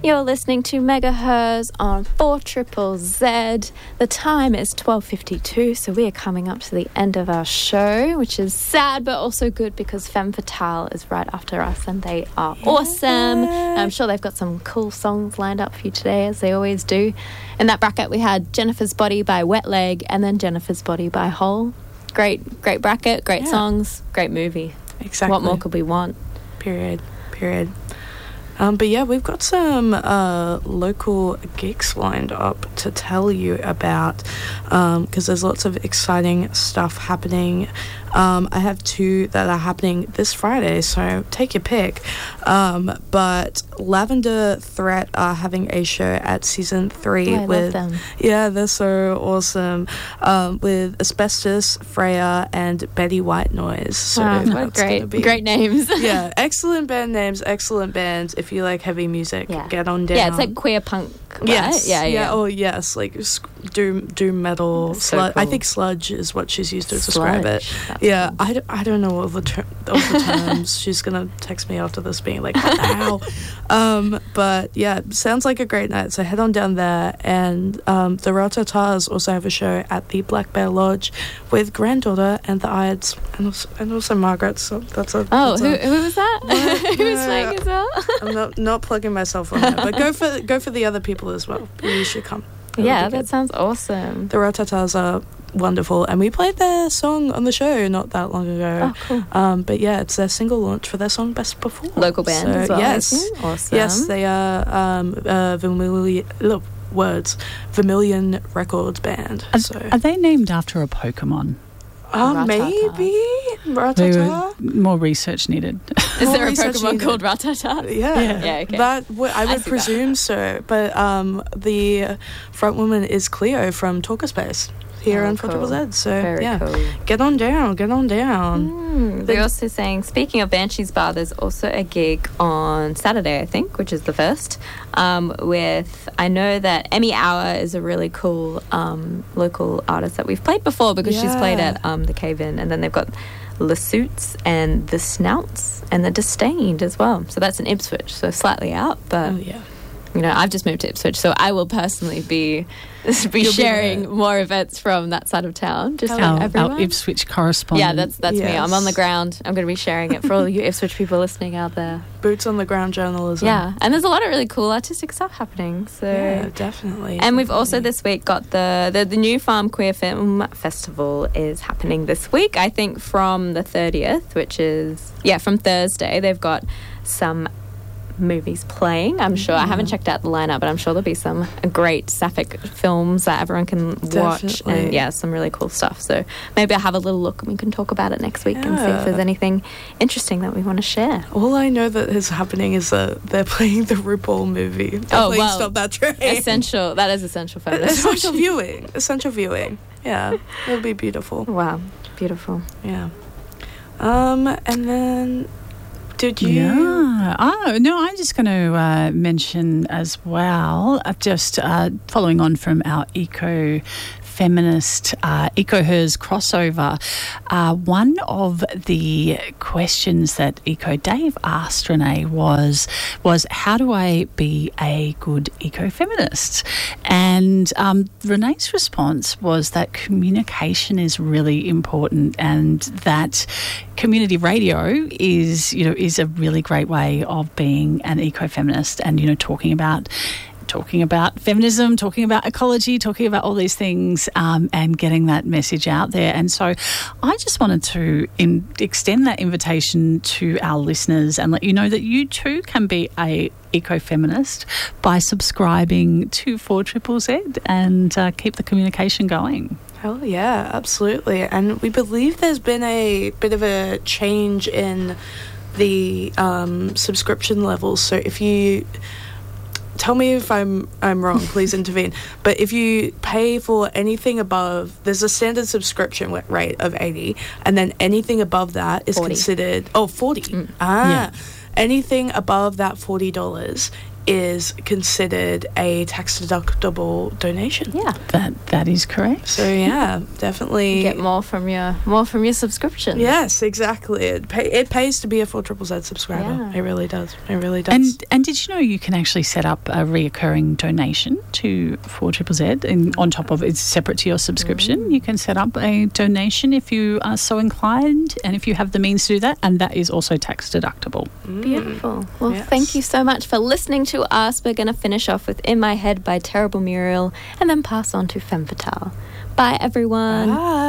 You're listening to Megahertz on 4ZZZ. The time is 12:52, so we are coming up to the end of our show, which is sad but also good because Femme Fatale is right after us and they are awesome. I'm sure they've got some cool songs lined up for you today, as they always do. In that bracket, we had Jennifer's Body by Wet Leg and then Jennifer's Body by Hole. Great bracket, great songs, great movie. Exactly. What more could we want? Period. But yeah, we've got some local gigs lined up to tell you about because there's lots of exciting stuff happening. I have two that are happening this Friday, so take your pick. But Lavender Threat are having a show at Season 3 I love them. Yeah, they're so awesome. With Asbestos, Freya, and Betty White Noise. So what great names. Yeah, excellent band names, excellent bands. If you like heavy music, get on down. Yeah, it's like queer punk, right? Yes. Yeah. Oh, yes, like doom metal. So cool. I cool. think sludge is what she's used to describe it. That's Yeah, I don't know all the terms. She's gonna text me after this, being like, "What the hell?" But yeah, sounds like a great night. So head on down there, and the Ratatas also have a show at the Black Bear Lodge with Granddaughter and the Ides, and also Margaret. So that's a. Oh, who was that? Who was playing as well? I'm not plugging myself on that, but go for the other people as well. You should come. Yeah, that sounds awesome. The Ratatas are wonderful, and we played their song on the show not that long ago. Oh, cool. But yeah, it's their single launch for their song Best Before. Local band as well. Yes. Awesome. Yes, they are Vermilion Records band. Are they named after a Pokemon? Maybe Ratata. More research needed. Is there a Pokemon called Ratata? Yeah. Okay. I would presume so. But the front woman is Cleo from Talker Space here on 4ZZZ. So Very cool. get on down. They're also saying, speaking of Banshees Bar, there's also a gig on Saturday, I think, which is the first, with, I know that Emmy Hour is a really cool local artist that we've played before because she's played at the Cave-In, and then they've got Le Suits and The Snouts and The Disdained as well. So that's in Ipswich, so slightly out, but... Oh, yeah. You know, I've just moved to Ipswich, so I will personally be sharing more events from that side of town. Just everyone. Our Ipswich correspondent. Yeah, that's me. I'm on the ground. I'm going to be sharing it for all you Ipswich people listening out there. Boots on the ground journalism. Yeah, and there's a lot of really cool artistic stuff happening. So yeah, definitely. And we've also this week got the New Farm Queer Film Festival is happening this week. I think from the 30th, which is from Thursday. They've got some movies playing. I'm sure I haven't checked out the lineup, but I'm sure there'll be some great sapphic films that everyone can watch, and some really cool stuff. So maybe I'll have a little look and we can talk about it next week and see if there's anything interesting that we want to share. All I know that is happening is that they're playing the RuPaul movie. Stop That Train. Essential. That is essential for this. Essential viewing. Yeah, it'll be beautiful. Wow, beautiful. Yeah. And then. Did you? Yeah. Oh, no, I'm just going to mention as well, just following on from our eco-feminist Eco-Hers crossover, one of the questions that Eco Dave asked Renee was how do I be a good eco-feminist? And Renee's response was that communication is really important, and that community radio is a really great way of being an eco-feminist, and talking about feminism, talking about ecology, talking about all these things, and getting that message out there. And so I just wanted to extend that invitation to our listeners and let you know that you too can be a eco-feminist by subscribing to 4ZZZ and keep the communication going. Hell yeah, absolutely. And we believe there's been a bit of a change in the subscription levels. So if you... Tell me if I'm wrong, please intervene. But if you pay for anything above, there's a standard subscription rate of $80, and then anything above that is 40. considered... Oh, $40. Anything above that $40 is considered a tax-deductible donation. Yeah. That is correct. So yeah, definitely Get more from your subscription. Yes, exactly. It pays to be a 4ZZZ subscriber. Yeah. It really does. It really does. And did you know you can actually set up a reoccurring donation to 4ZZZ, and on top of it's separate to your subscription? You can set up a donation if you are so inclined, and if you have the means to do that, and that is also tax deductible. Beautiful. Well, Yes. thank you so much for listening to us. We're going to finish off with In My Head by Terrible Muriel and then pass on to Femme Fatale. Bye, everyone. Bye.